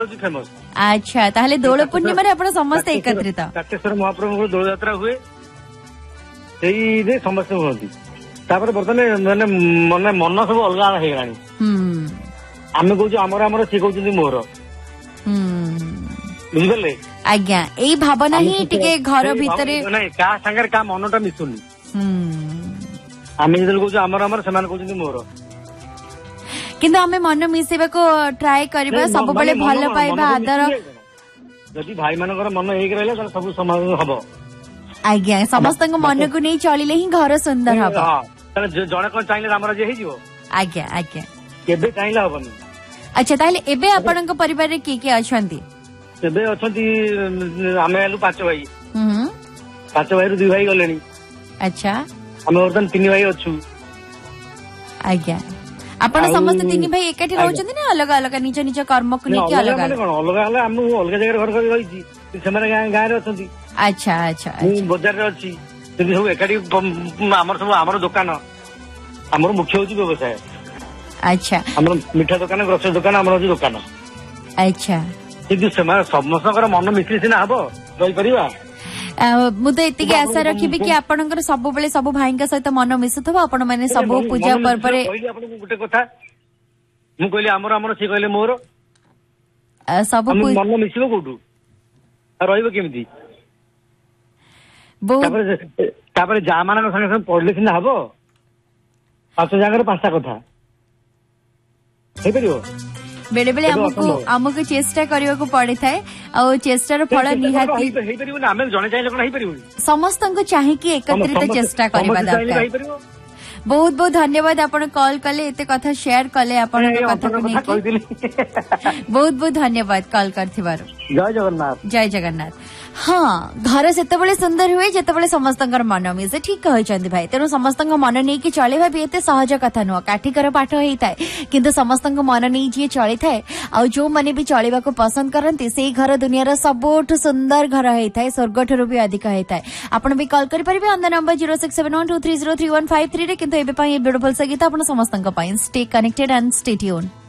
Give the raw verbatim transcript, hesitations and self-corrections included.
Famous. अच्छा ताहले दोल पूर्णिमा रे आपण समस्त एकत्रित काटेश्वर महाप्रभु दोल यात्रा हुए से समस्त हुए बर्तमान माने मन मन सब अलग अलग हो आम कौच आमर आमर सी कहते मोर बुझे आज्ञा यही भावना ही टिके घर भितर क्या सागर क्या मनटा मिसुनी आम जो कौच आमर आमर से कहते मोर किंतु आमे मन मिसेबा को ट्राई करबा सब बेले भल पाइबा आदर जदि भाई मानकर मन एक रहले त सब समाज हबो आज्ञा समस्त मन को नहीं चलिले ही घर सुंदर हबो हां जणे कोन चाहिले हमरा जे हेजिवो आज्ञा आज्ञा केबे चाहिले हबनी। अच्छा ताले एबे आपनक परिवार रे के के अछंती एबे अछंती आमे आलु पांच भाई हम पांच भाई रु दुई भाई गलेनी। अच्छा आमे वर्तन तीन भाई अछु आज्ञा आपण समस्त तीन भाई एकाठी रहउछन्ती ना अलग अलग निज निज कर्म को लेके अलग अलग अलग अलग हम अलग जगह घर कर रही से गाँव रे अछंती। अच्छा अच्छा बाजार रे अछि से सब एकाठी हमर सब हमर दुकान हमर मुख्य होची व्यवसाय। अच्छा हमर मिठा दुकान ग्रोसरी दुकान हमर होची दुकान। अच्छा किंतु से समस्त मन मिश्री सिना हबो रही परिबा मु तो एतिके आशा रखिबी कि आपनकर सब बेले सब भाई के सहित मन मिसुथबो आपण माने सब पूजा पर्व रे कहली आपन गुटे कथा मु कहली हमर हमर से कहले मोर सब मन मिसिबो कोठू रहइबो केमिति तापर तापर जा मानक संगे संगे पढले सिना हबो पांच जगह पांचटा कथा हे परिबो बेले बेले हमको हमको चेष्टा करने को पड़े थाए और चेष्टार फल निहाती समस्त को चाहिए कि एकत्रित चेष्टा करबा दरकार। बहुत बहुत धन्यवाद आपण कॉल कले एते कथा शेयर कले आपण कथा को नहीं बहुत बहुत धन्यवाद कॉल करथिबार। जय जगन्नाथ जय जगन्नाथ। हाँ घर सेतेबेले सुंदर हुए जेतेबेले समस्तंकर मन मिसे ठीक कहचंदी भाई तेनु समस्तंक मन नै कि चलेबा भी एते सहज कथा नुह काठीकर पाठ होई थाए किंतु समस्तंक मन नै जे चली थाए आ जो माने भी चलेबा को पसंद करंती सेही घर दुनियार सबोठ सुंदर घर होई थाए स्वर्गठरु भी अधिक होई थाए। आपण भी कॉल करि परिबे on the number zero six seven one two three zero three one five three रे किंतु एबे पई ब्यूटीफुल संगीत आपण समस्तंक पई stay connected and stay tune.